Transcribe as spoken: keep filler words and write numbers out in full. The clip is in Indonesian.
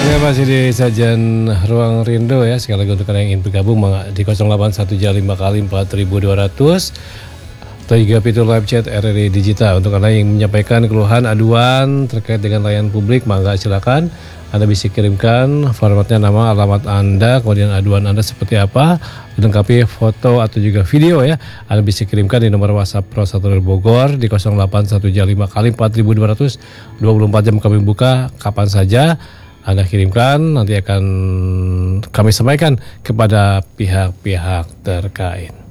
Ya, masih di sajian Ruang Rindu ya. Sekali lagi untuk kalian yang ingin bergabung di nol delapan satu lima kali empat ribu dua ratus atau juga fitur live chat R R I Digital. Untuk kalian yang menyampaikan keluhan, aduan terkait dengan layanan publik, mangga silakan. Anda bisa kirimkan formatnya, nama, alamat Anda, kemudian aduan Anda seperti apa, dilengkapi foto atau juga video ya. Anda bisa kirimkan di nomor WhatsApp Pro satu Bogor di nol delapan satu lima kali empat ribu dua ratus. Dua puluh empat jam kami buka, kapan saja Anda kirimkan, nanti akan kami sampaikan kepada pihak-pihak terkait.